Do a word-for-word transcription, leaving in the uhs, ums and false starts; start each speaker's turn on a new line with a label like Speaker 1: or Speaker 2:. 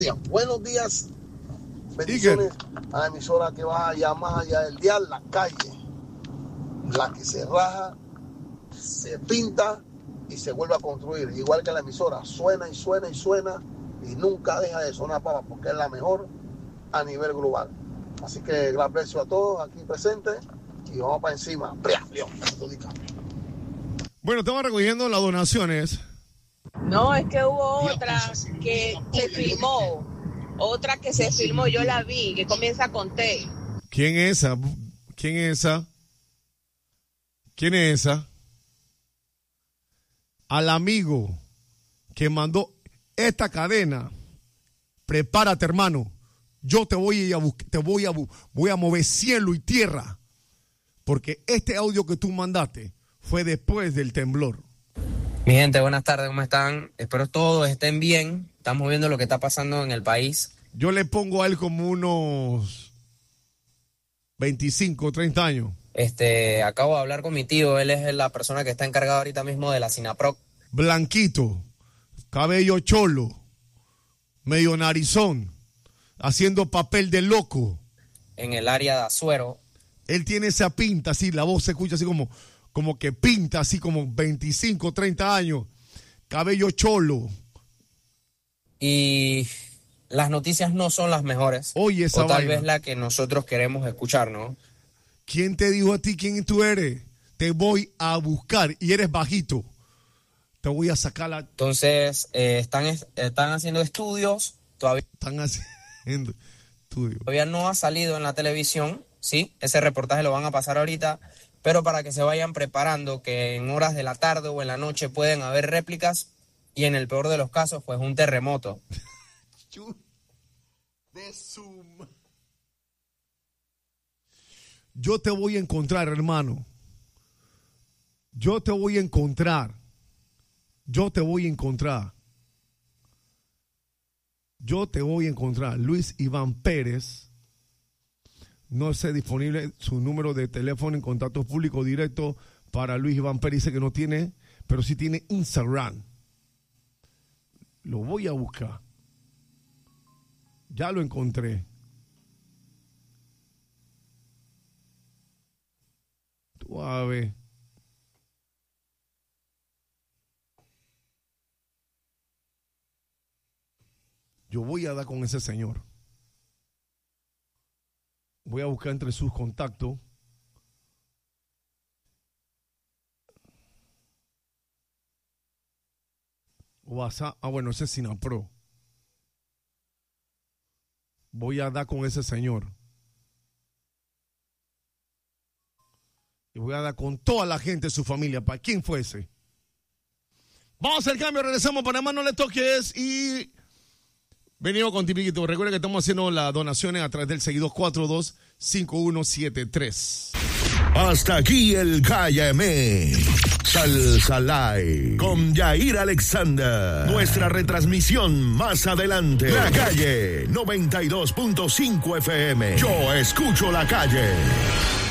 Speaker 1: Buenos días, bendiciones a la emisora que va allá más allá del dial, la calle, la que se raja, se pinta y se vuelve a construir, igual que la emisora, suena y suena y suena y nunca deja de sonar, papá, porque es la mejor a nivel global. Así que gran aprecio a todos aquí presentes y vamos para encima.
Speaker 2: Bueno, estamos recogiendo las donaciones.
Speaker 3: No, es que hubo otra que se filmó, otra que se filmó, yo la vi, que comienza con T.
Speaker 2: ¿Quién es esa? ¿Quién es esa? ¿Quién es esa? Al amigo que mandó esta cadena, prepárate, hermano. Yo te voy a buscar, te voy a voy a mover cielo y tierra, porque este audio que tú mandaste fue después del temblor.
Speaker 4: Mi gente, buenas tardes, ¿cómo están? Espero todos estén bien. Estamos viendo lo que está pasando en el país.
Speaker 2: Yo le pongo a él como unos veinticinco, treinta años.
Speaker 4: Este, acabo de hablar con mi tío, él es la persona que está encargada ahorita mismo de la SINAPROC.
Speaker 2: Blanquito, cabello cholo, medio narizón, haciendo papel de loco.
Speaker 4: En el área de Azuero.
Speaker 2: Él tiene esa pinta así, la voz se escucha así como, como que pinta así como veinticinco, treinta años, cabello cholo.
Speaker 4: Y las noticias no son las mejores.
Speaker 2: Oye, esa
Speaker 4: o tal
Speaker 2: vaina.
Speaker 4: vez la que nosotros queremos escuchar, ¿no?
Speaker 2: ¿Quién te dijo a ti quién tú eres? Te voy a buscar y eres bajito. Te voy a sacar la...
Speaker 4: Entonces, eh, están, están haciendo estudios. Todavía,
Speaker 2: están haciendo estudios.
Speaker 4: Todavía no ha salido en la televisión, ¿sí? Ese reportaje lo van a pasar ahorita. Pero para que se vayan preparando, que en horas de la tarde o en la noche pueden haber réplicas y en el peor de los casos, pues un terremoto.
Speaker 2: De suma. Yo te voy a encontrar, hermano. Yo te voy a encontrar. Yo te voy a encontrar. Yo te voy a encontrar. Luis Iván Pérez. No está disponible su número de teléfono en contacto público directo para Luis Iván Pérez. Dice que no tiene, pero sí tiene Instagram. Lo voy a buscar. Ya lo encontré. Tú vas a ver. Yo voy a dar con ese señor. Voy a buscar entre sus contactos. WhatsApp. Ah, bueno, ese es SINAPRO. Voy a dar con ese señor. Y voy a dar con toda la gente de su familia. ¿Para quién fuese? Vamos a hacer el cambio, regresamos. Panamá no le toques y... Venimos con Tipiquito. Recuerden que estamos haciendo las donaciones a través del seguidor cuatro dos cinco uno siete tres.
Speaker 5: Hasta aquí el Cállame. Salsa Live con Yair Alexander. Nuestra retransmisión más adelante. La Calle noventa y dos punto cinco F M. Yo escucho la calle.